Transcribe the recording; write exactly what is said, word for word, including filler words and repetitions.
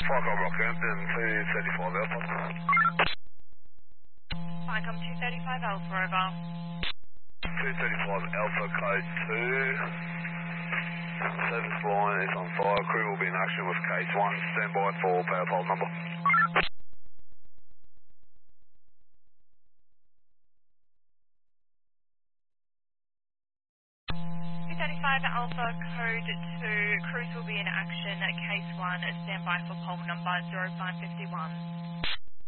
Falcon Rockhampton, two thirty-five Alpha. Falcon two thirty-five Alpha, over. two thirty-five Alpha, code two. Service line is on fire. Crew will be in action with case one. Stand by for power pole number. two thirty-five Alpha, code two. Crews will be in action at case one. Stand by for pole number zero five five one.